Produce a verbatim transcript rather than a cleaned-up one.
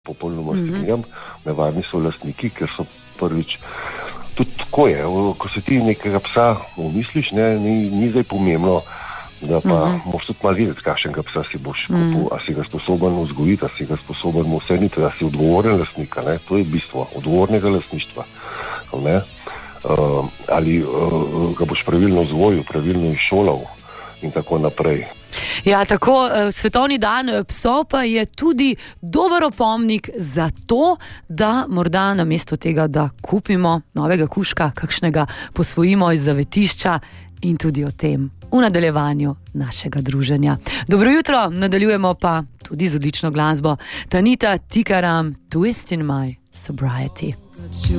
popolnoma strinjam, nevarni so lastniki, ker so prvič, tudi tako je, ko se ti nekega psa umisliš, ne, ni, ni zdaj pomembno, da pa uh-huh. moraš tudi malo videti, kakšnega psa si boš kupil, uh-huh. a si ga sposoben vzgojiti, a si ga sposoben mu vseniti, a si odgovoren lastnika, ne, to je bistvo, odgovornega lastništva, ne, uh, ali uh, ga boš pravilno vzgojil, pravilno izšolal in tako naprej. Ja, tako, svetovni dan psov pa je tudi dober opomnik za to, da morda namesto tega, da kupimo novega kužka, kakšnega posvojimo iz zavetišča in tudi o tem v nadaljevanju našega druženja. Dobro jutro, nadaljujemo pa tudi z odlično glasbo. Tanita Tikaram, Twist in My Sobriety.